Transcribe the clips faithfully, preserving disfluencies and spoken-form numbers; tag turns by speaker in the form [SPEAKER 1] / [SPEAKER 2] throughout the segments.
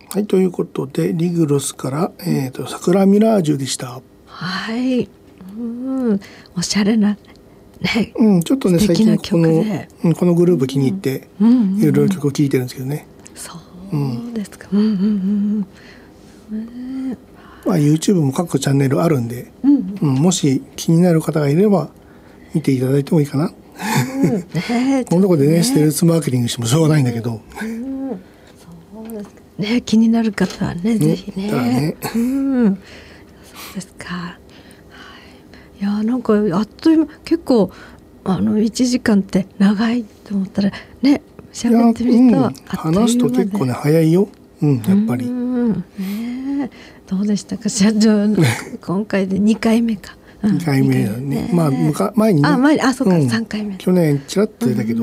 [SPEAKER 1] はい、ということでリグロスから、えー、と桜ミラージュでした。
[SPEAKER 2] はい、うん、おしゃれな、ね、
[SPEAKER 1] うん、ちょっとね最近この、うん、このグループ気に入って、うんうんうん、いろいろ曲を聴いてるんですけどね。
[SPEAKER 2] そうですか。うんうんうん
[SPEAKER 1] えーまあ、YouTube も各チャンネルあるんで、うんうん、もし気になる方がいれば見ていただいてもいいかな。うんね、このところでね、ねステルスマーケティングしてもしょうがないんだけど、うん、
[SPEAKER 2] そうですね、気になる方はね、ねぜひね。ね、うん、そうですか。はい、いやなんかあっという間、結構あのいちじかんって長いと思ったらね、喋ってみると、うん、
[SPEAKER 1] 話すと結構ね早いよ。うん、やっぱり。
[SPEAKER 2] うんね、どうでしたか社長の今回でにかいめか。
[SPEAKER 1] にかいめだね。ねまあむか前にね。
[SPEAKER 2] あ前あそうか、うん、さんかいめ。
[SPEAKER 1] 去年ちらっと出たけど。うん、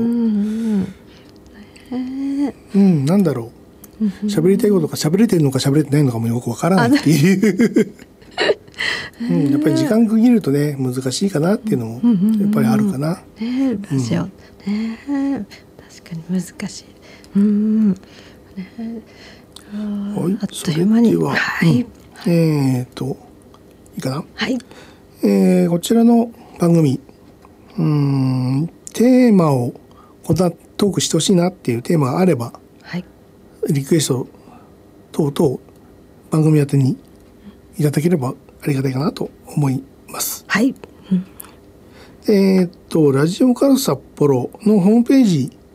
[SPEAKER 1] うんうん、なんだろう。喋りたいことか喋れてるのか喋れてないのかもよくわからないっていう。うん、やっぱり時間区切るとね難しいかなっていうのもやっぱりあるかな。
[SPEAKER 2] ねラジオ、うん、ね確かに難しい。うん。ね、
[SPEAKER 1] はい、あっという間に。それでは、はい、うん、えっ、ー、といいかな。
[SPEAKER 2] はい。
[SPEAKER 1] えー、こちらの番組、うーんテーマをこんなトークしてほしいなっていうテーマがあれば、はい、リクエスト等々番組宛てにいただければありがたいかなと思います。
[SPEAKER 2] はい。うん、
[SPEAKER 1] えっとラジオカル札幌のホームページ